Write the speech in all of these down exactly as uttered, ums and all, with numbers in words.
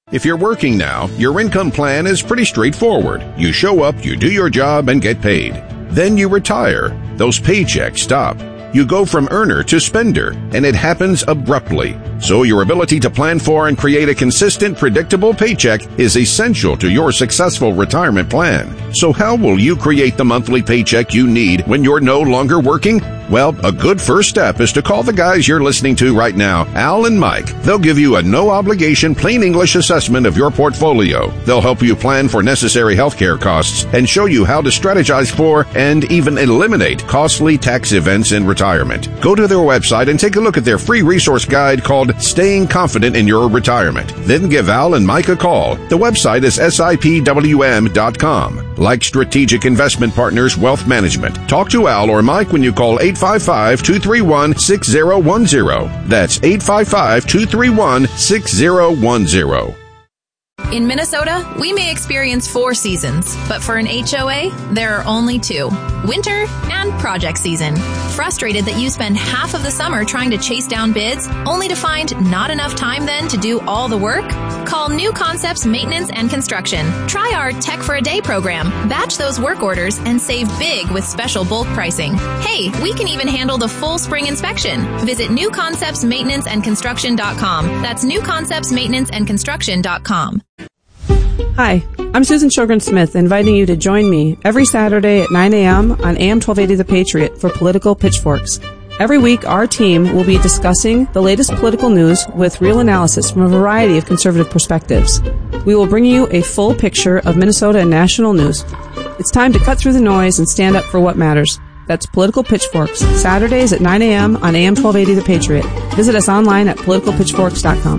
If you're working now, your income plan is pretty straightforward. You show up, you do your job, and get paid. Then you retire. Those paychecks stop. You go from earner to spender, and it happens abruptly. So your ability to plan for and create a consistent, predictable paycheck is essential to your successful retirement plan. So how will you create the monthly paycheck you need when you're no longer working? Well, a good first step is to call the guys you're listening to right now, Al and Mike. They'll give you a no-obligation, plain English assessment of your portfolio. They'll help you plan for necessary healthcare costs and show you how to strategize for and even eliminate costly tax events in retirement. Go to their website and take a look at their free resource guide called Staying Confident in Your Retirement. Then give Al and Mike a call. The website is S I P W M dot com. Like Strategic Investment Partners Wealth Management, talk to Al or Mike when you call eight five five, two three one, six zero one zero. That's eight five five, two three one, six zero one zero. In Minnesota, we may experience four seasons, but for an H O A, there are only two: winter and project season. Frustrated that you spend half of the summer trying to chase down bids, only to find not enough time then to do all the work? Call New Concepts Maintenance and Construction. Try our Tech for a Day program. Batch those work orders and save big with special bulk pricing. Hey, we can even handle the full spring inspection. Visit new concepts maintenance and construction dot com. That's new concepts maintenance and construction dot com. Hi, I'm Susan Sjogren-Smith, inviting you to join me every Saturday at nine a.m. on A M twelve eighty The Patriot for Political Pitchforks. Every week, our team will be discussing the latest political news with real analysis from a variety of conservative perspectives. We will bring you a full picture of Minnesota and national news. It's time to cut through the noise and stand up for what matters. That's Political Pitchforks, Saturdays at nine a.m. on A M twelve eighty The Patriot. Visit us online at political pitchforks dot com.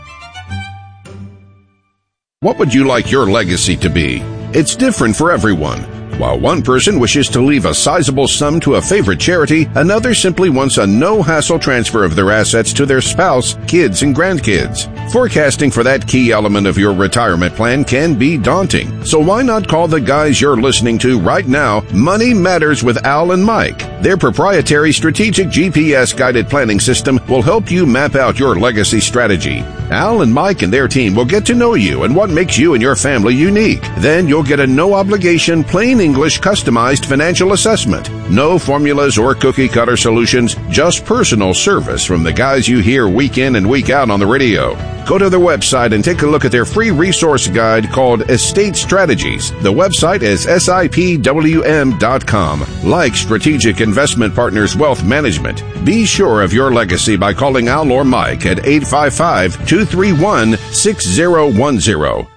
What would you like your legacy to be? It's different for everyone. While one person wishes to leave a sizable sum to a favorite charity, another simply wants a no-hassle transfer of their assets to their spouse, kids, and grandkids. Forecasting for that key element of your retirement plan can be daunting. So why not call the guys you're listening to right now, Money Matters with Al and Mike. Their proprietary strategic G P S-guided planning system will help you map out your legacy strategy. Al and Mike and their team will get to know you and what makes you and your family unique. Then you'll get a no-obligation, plain English customized financial assessment. No formulas or cookie-cutter solutions, just personal service from the guys you hear week in and week out on the radio. Go to their website and take a look at their free resource guide called Estate Strategies. The website is S I P W M dot com. Like Strategic Investment Partners Wealth Management, be sure of your legacy by calling Al or Mike at eight five five, two three one, six zero one zero.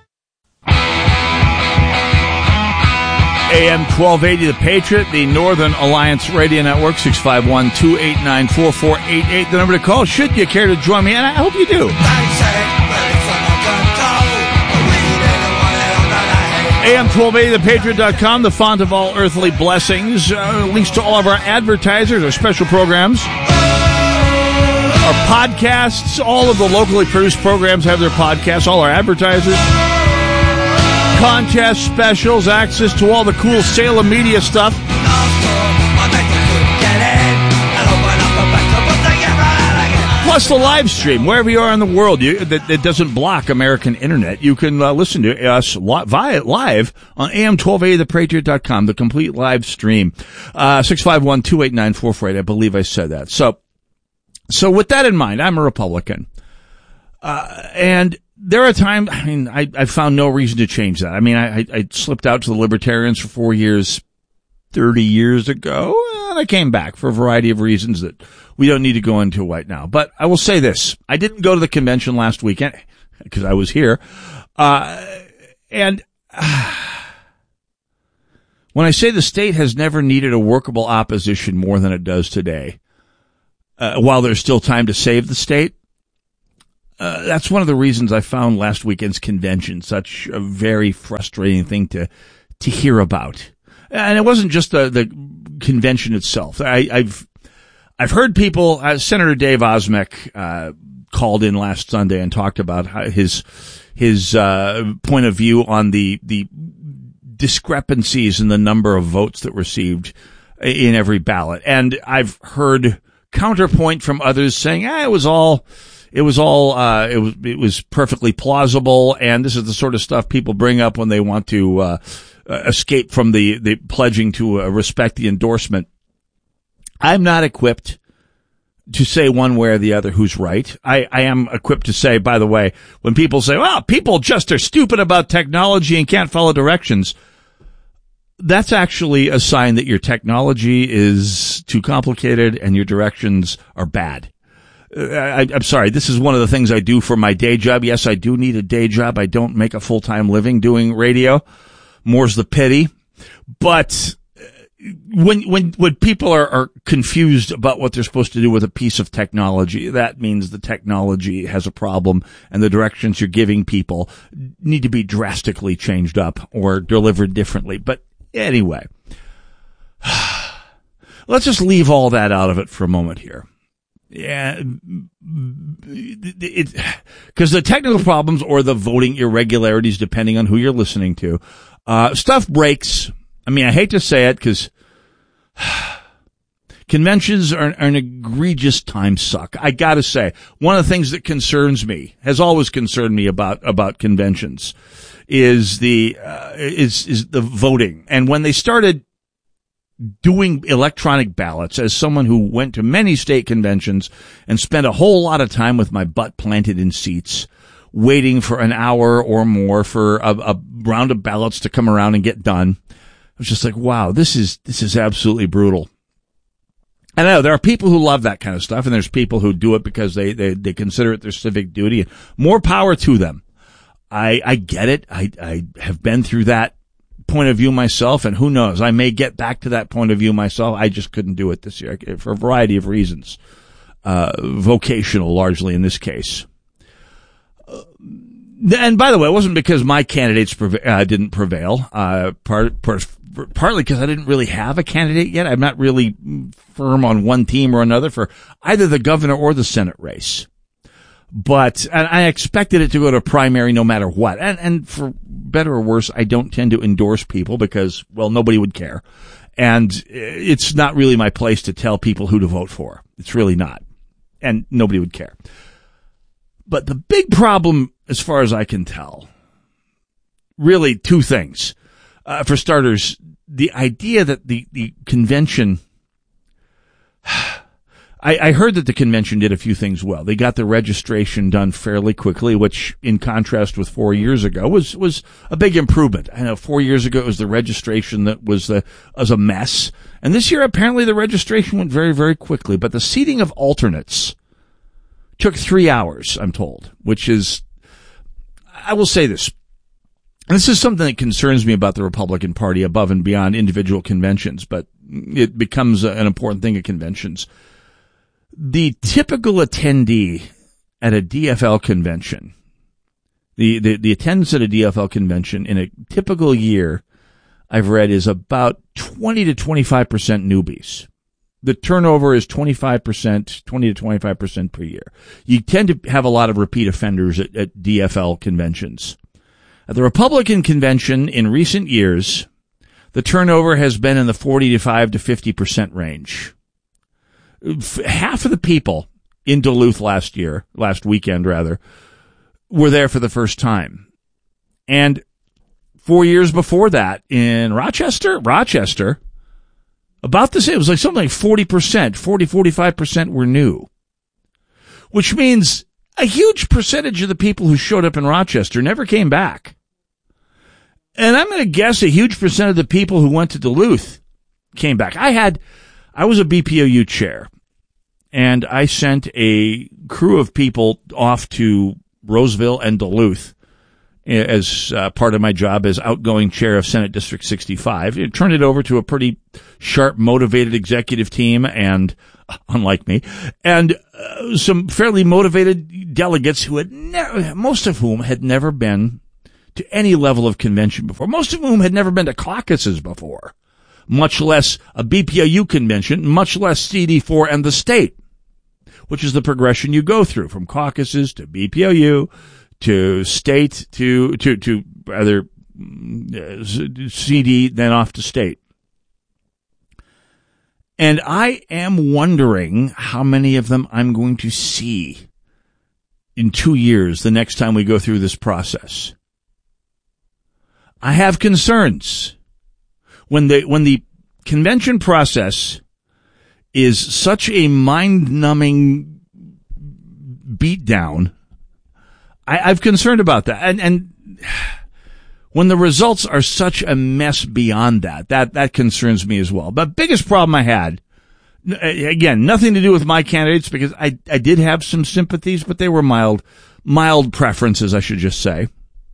A M twelve eighty The Patriot, the Northern Alliance Radio Network, six five one, two eight nine, four four eight eight, the number to call should you care to join me, and I hope you do. A M twelve eighty the patriot dot com, the font of all earthly blessings, uh, links to all of our advertisers, our special programs, our podcasts, all of the locally produced programs have their podcasts, all our advertisers, contests, specials, access to all the cool Salem media stuff. Plus the live stream, wherever you are in the world, you, that, that doesn't block American internet. You can uh, listen to us li- via live on A M twelve eighty the patriot dot com, the complete live stream. Uh, six five one, two eight nine, four four eight, I believe I said that. So, so with that in mind, I'm a Republican. Uh, and there are times, I mean, I, I found no reason to change that. I mean, I, I slipped out to the Libertarians for four years, thirty years ago, and I came back for a variety of reasons that we don't need to go into right now. But I will say this. I didn't go to the convention last weekend because I was here. Uh, and uh, when I say the state has never needed a workable opposition more than it does today, uh, while there's still time to save the state, Uh, that's one of the reasons I found last weekend's convention such a very frustrating thing to to hear about. And it wasn't just the, the convention itself. I, I've I've heard people. Uh, Senator Dave Osmek uh, called in last Sunday and talked about how his his uh, point of view on the the discrepancies in the number of votes that were received in every ballot. And I've heard counterpoint from others saying, ah, it was all. It was all, uh, it was, it was perfectly plausible. And this is the sort of stuff people bring up when they want to, uh, escape from the, the pledging to uh, respect the endorsement. I'm not equipped to say one way or the other who's right. I, I am equipped to say, by the way, when people say, well, people just are stupid about technology and can't follow directions, that's actually a sign that your technology is too complicated and your directions are bad. Uh, I, I'm sorry. This is one of the things I do for my day job. Yes, I do need a day job. I don't make a full-time living doing radio. More's the pity. But when, when, when people are, are confused about what they're supposed to do with a piece of technology, that means the technology has a problem and the directions you're giving people need to be drastically changed up or delivered differently. But anyway, let's just leave all that out of it for a moment here. Yeah, it, because the technical problems or the voting irregularities, depending on who you're listening to, uh, stuff breaks. I mean, I hate to say it because conventions are, are an egregious time suck. I gotta say, one of the things that concerns me, has always concerned me about, about conventions is the, uh, is, is the voting. And when they started doing electronic ballots, as someone who went to many state conventions and spent a whole lot of time with my butt planted in seats, waiting for an hour or more for a, a round of ballots to come around and get done. I was just like, wow, this is, this is absolutely brutal. And I know there are people who love that kind of stuff, and there's people who do it because they, they, they consider it their civic duty. More power to them. I, I get it. I, I have been through that point of view myself, and who knows, I may get back to that point of view myself. I just couldn't do it this year for a variety of reasons. Uh, vocational largely in this case. Uh, and by the way, it wasn't because my candidates preva- uh, didn't prevail, uh, part, part, partly because I didn't really have a candidate yet. I'm not really firm on one team or another for either the governor or the Senate race. But, and I expected it to go to primary no matter what. And, and for better or worse, I don't tend to endorse people because, well, nobody would care. And it's not really my place to tell people who to vote for. It's really not. And nobody would care. But the big problem, as far as I can tell, really two things. Uh, for starters, the idea that the, the convention, I, I heard that the convention did a few things well. They got the registration done fairly quickly, which in contrast with four years ago was, was a big improvement. I know four years ago it was the registration that was the, was a mess. And this year apparently the registration went very, very quickly, but the seating of alternates took three hours, I'm told, which is, I will say this. And this is something that concerns me about the Republican Party above and beyond individual conventions, but it becomes an important thing at conventions. The typical attendee at a D F L convention, the, the, the attendance at a D F L convention in a typical year, I've read, is about twenty to twenty-five percent newbies. The turnover is twenty-five percent, twenty to twenty-five percent per year. You tend to have a lot of repeat offenders at, at D F L conventions. At the Republican convention in recent years, the turnover has been in the forty-five to fifty percent range. Half of the people in Duluth last year, last weekend rather, were there for the first time. And four years before that in Rochester, Rochester, about the same, it was like something like forty percent, forty, forty-five percent were new. Which means a huge percentage of the people who showed up in Rochester never came back. And I'm going to guess a huge percent of the people who went to Duluth came back. I had, I was a B P O U chair, and I sent a crew of people off to Roseville and Duluth as uh, part of my job as outgoing chair of Senate District sixty-five. It turned it over to a pretty sharp, motivated executive team, and unlike me, and uh, some fairly motivated delegates who had never, most of whom had never been to any level of convention before, most of whom had never been to caucuses before, much less a B P O U convention, much less C D four and the state, which is the progression you go through from caucuses to B P O U to state to, to, to rather uh, C D, then off to state. And I am wondering how many of them I'm going to see in two years, the next time we go through this process. I have concerns when the, when the convention process is such a mind-numbing beatdown. I, I've concerned about that. And, and when the results are such a mess beyond that, that, that concerns me as well. But biggest problem I had, again, nothing to do with my candidates because I, I did have some sympathies, but they were mild, mild preferences, I should just say.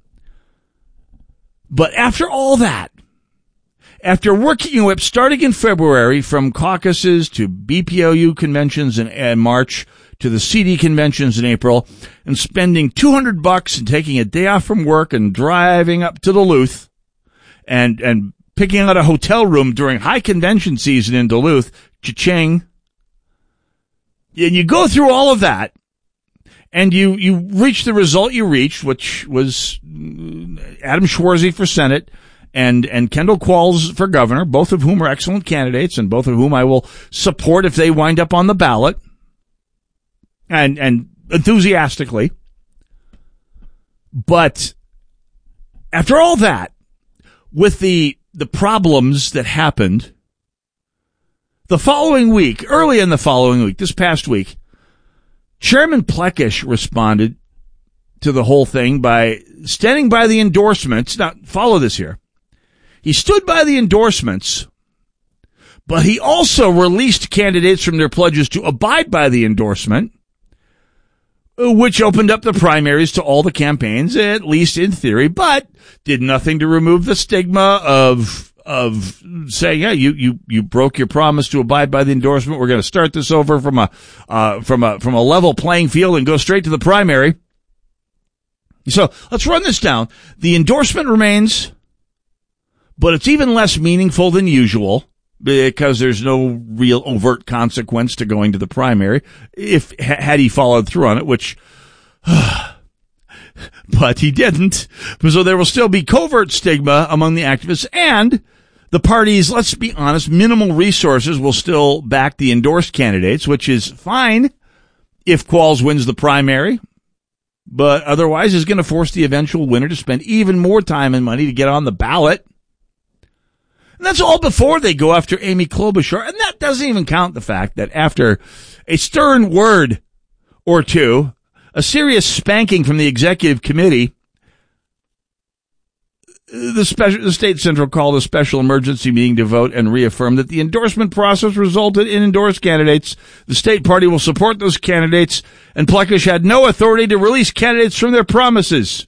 But after all that, after working whip starting in February from caucuses to B P O U conventions in, in March to the C D conventions in April and spending two hundred bucks and taking a day off from work and driving up to Duluth and, and picking out a hotel room during high convention season in Duluth, cha-ching. And you go through all of that and you, you reach the result you reached, which was Adam Schwarzy for Senate and, and Kendall Qualls for governor, both of whom are excellent candidates and both of whom I will support if they wind up on the ballot and, and enthusiastically. But after all that, with the, the problems that happened the following week, early in the following week, this past week, Chairman Plekish responded to the whole thing by standing by the endorsements. Now, follow this here. He stood by the endorsements, but he also released candidates from their pledges to abide by the endorsement, which opened up the primaries to all the campaigns, at least in theory, but did nothing to remove the stigma of of saying, yeah, you, you, you broke your promise to abide by the endorsement. We're going to start this over from a, uh, from a, from a level playing field and go straight to the primary. So let's run this down. The endorsement remains, but it's even less meaningful than usual because there's no real overt consequence to going to the primary if, had he followed through on it, which, but he didn't. So there will still be covert stigma among the activists and the party's, let's be honest, minimal resources will still back the endorsed candidates, which is fine if Qualls wins the primary, but otherwise is going to force the eventual winner to spend even more time and money to get on the ballot. And that's all before they go after Amy Klobuchar. And that doesn't even count the fact that after a stern word or two, a serious spanking from the executive committee, the special, the state central called a special emergency meeting to vote and reaffirm that the endorsement process resulted in endorsed candidates. The state party will support those candidates, and Plekish had no authority to release candidates from their promises.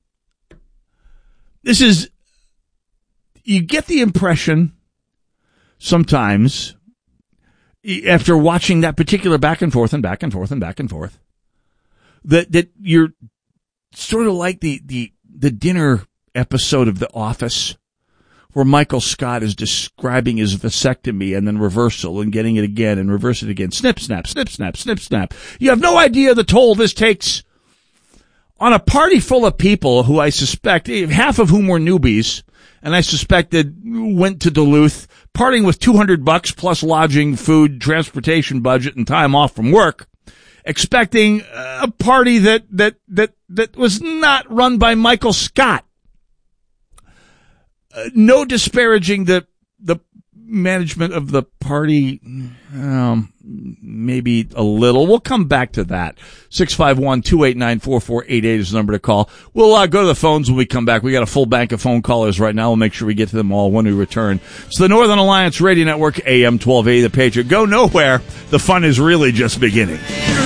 This is, you get the impression sometimes after watching that particular back and forth and back and forth and back and forth that, that you're sort of like the, the, the dinner episode of The Office where Michael Scott is describing his vasectomy and then reversal and getting it again and reverse it again. Snip, snap, snip, snap, snip, snap. You have no idea the toll this takes on a party full of people who I suspect, half of whom were newbies, and I suspect that went to Duluth, parting with two hundred bucks plus lodging, food, transportation budget, and time off from work, expecting a party that, that, that, that was not run by Michael Scott. Uh, no disparaging the, the management of the party, um, maybe a little. We'll come back to that. six five one, two eight nine, four four eight eight is the number to call. We'll uh, go to the phones when we come back. We got a full bank of phone callers right now. We'll make sure we get to them all when we return. It's the Northern Alliance Radio Network, A M twelve eighty, The Patriot. Go nowhere. The fun is really just beginning.